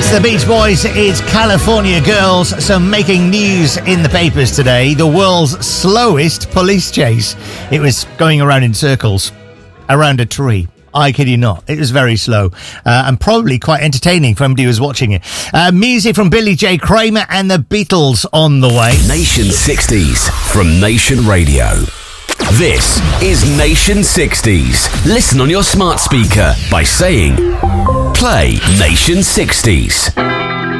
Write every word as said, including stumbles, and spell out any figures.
It's the Beach Boys, it's California Girls. So making news in the papers today, the world's slowest police chase. It was going around in circles, around a tree. I kid you not. It was very slow uh, and probably quite entertaining for anybody who was watching it. Uh, music from Billy J. Kramer and the Beatles on the way. Nation sixties from Nation Radio. This is Nation sixties. Listen on your smart speaker by saying, play Nation sixties.